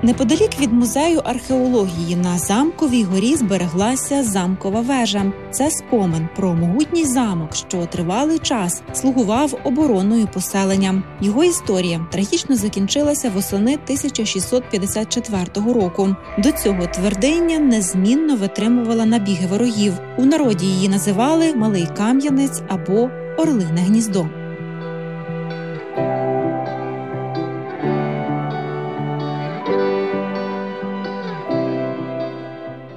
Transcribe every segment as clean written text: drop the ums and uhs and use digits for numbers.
Неподалік від музею археології на Замковій горі збереглася замкова вежа. Це спомин про могутній замок, що тривалий час слугував обороною поселенням. Його історія трагічно закінчилася восени 1654 року. До цього твердиня незмінно витримувала набіги ворогів. У народі її називали Малий Кам'янець або Орлине гніздо. У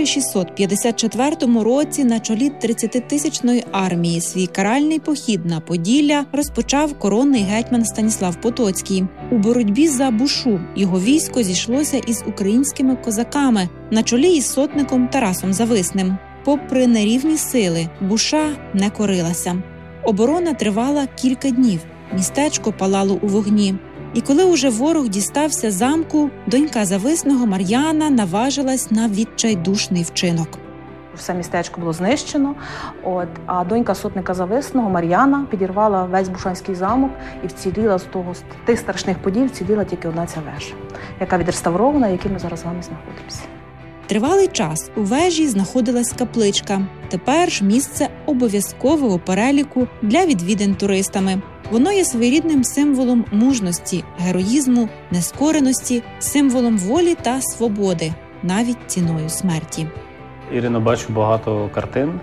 1654 році на чолі 30-тисячної армії свій каральний похід на Поділля розпочав коронний гетьман Станіслав Потоцький. У боротьбі за Бушу його військо зійшлося із українськими козаками на чолі із сотником Тарасом Зависним. Попри нерівні сили, Буша не корилася. Оборона тривала кілька днів, містечко палало у вогні. І коли уже ворог дістався замку, донька Зависного Мар'яна наважилась на відчайдушний вчинок. Все містечко було знищено, а донька сотника Зависного Мар'яна підірвала весь Бушанський замок і вціліла з тих страшних подій, вціліла тільки одна ця вежа, яка відреставрована, в якій ми зараз з вами знаходимося. Тривалий час у вежі знаходилась капличка. Тепер ж місце обов'язкового переліку для відвідин туристами. Воно є своєрідним символом мужності, героїзму, нескореності, символом волі та свободи, навіть ціною смерті. Ірино, бачу багато картин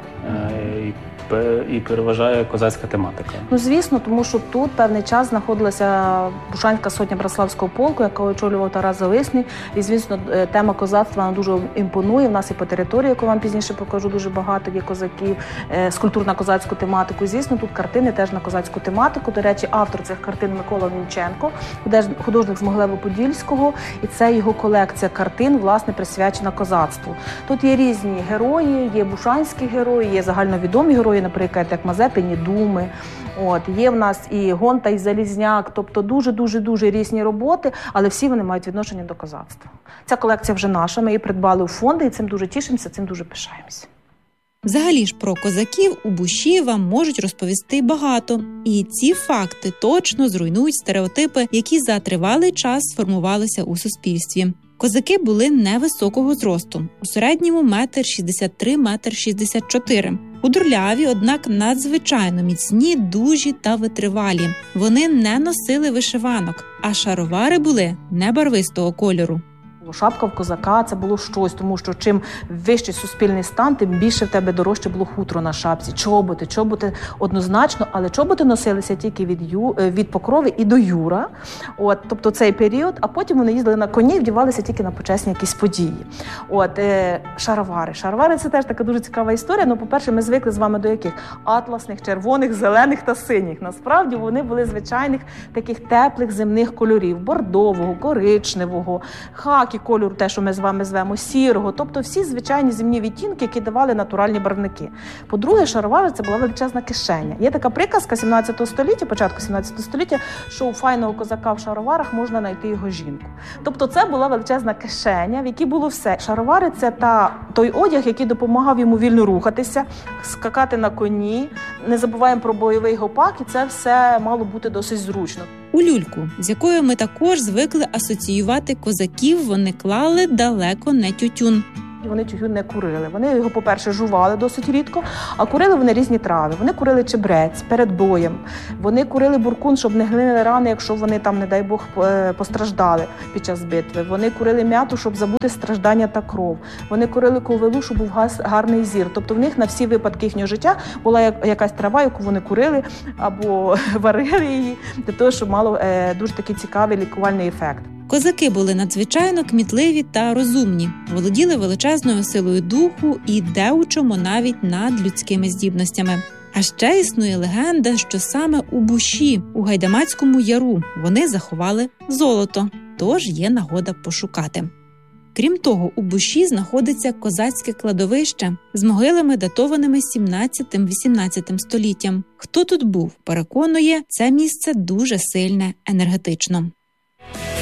і переважає козацька тематика. Звісно, тому що тут певний час знаходилася Бушанська сотня Братславського полку, яка очолював Тарас Зависний. І, звісно, тема козацтва вона дуже імпонує. У нас і по території, яку вам пізніше покажу, дуже багато є козаків, з культурно-козацьку тематику. Звісно, тут картини теж на козацьку тематику. До речі, автор цих картин Микола Німченко, художник з Могилева-Подільського. І це його колекція картин, власне, присвячена козацтву. Тут є різні герої, є бушанські герої, є загальновідомі герої, наприклад, як Мазепині Думи. Є в нас і Гонта, і Залізняк, тобто дуже різні роботи, але всі вони мають відношення до козацтва. Ця колекція вже наша, ми її придбали у фонди, і цим дуже тішимося, цим дуже пишаємося. Взагалі ж про козаків у Буші вам можуть розповісти багато. І ці факти точно зруйнують стереотипи, які за тривалий час сформувалися у суспільстві. Козаки були невисокого зросту, у середньому 1,63–1,64 м. Худорляві, однак надзвичайно міцні, дужі та витривалі. Вони не носили вишиванок, а шаровари були небарвистого кольору. Шапка в козака – це було щось, тому що чим вищий суспільний стан, тим більше в тебе дорожче було хутро на шапці. Чоботи однозначно, але чоботи носилися тільки від Покрови і до Юра. Тобто цей період, а потім вони їздили на коні і вдівалися тільки на почесні якісь події. Шаровари. Шаровари – це теж така дуже цікава історія. По-перше, ми звикли з вами до яких? Атласних, червоних, зелених та синіх. Насправді вони були звичайних таких теплих земних кольорів. Бордового, коричневого, хакі кольору, те, що ми з вами звемо, сірого. Тобто всі звичайні земні відтінки, які давали натуральні барвники. По-друге, шаровари – це була величезна кишеня. Є така приказка 17 століття, початку 17 століття, що у файного козака в шароварах можна знайти його жінку. Тобто це була величезна кишеня, в якій було все. Шаровари – це той одяг, який допомагав йому вільно рухатися, скакати на коні. Не забуваємо про бойовий гопак, і це все мало бути досить зручно. У люльку, з якою ми також звикли асоціювати козаків, вони клали далеко не тютюн. Вони тютюн не курили. Вони його, по-перше, жували досить рідко, а курили вони різні трави. Вони курили чебрець перед боєм. Вони курили буркун, щоб не гнили рани, якщо вони там, не дай Бог, постраждали під час битви. Вони курили м'яту, щоб забути страждання та кров. Вони курили ковилу, щоб був гарний зір. Тобто в них на всі випадки їхнього життя була якась трава, яку вони курили або варили її, для того, щоб мало дуже такий цікавий лікувальний ефект. Козаки були надзвичайно кмітливі та розумні, володіли величезною силою духу і де у чому навіть над людськими здібностями. А ще існує легенда, що саме у Буші, у Гайдамацькому яру, вони заховали золото, тож є нагода пошукати. Крім того, у Буші знаходиться козацьке кладовище з могилами, датованими 17–18 століттям. Хто тут був, переконує, це місце дуже сильне енергетично.